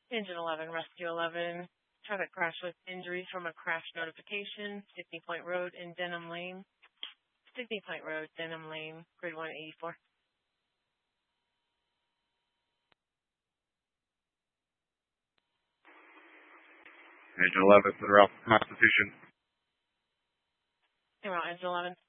Engine 11, Rescue 11. Traffic crash with injuries from a crash notification. Stickney Point Road in Denham Lane. Stickney Point Road, Denham Lane, grid 184. Engine 11 to the Ralph Constitution. Engine 11.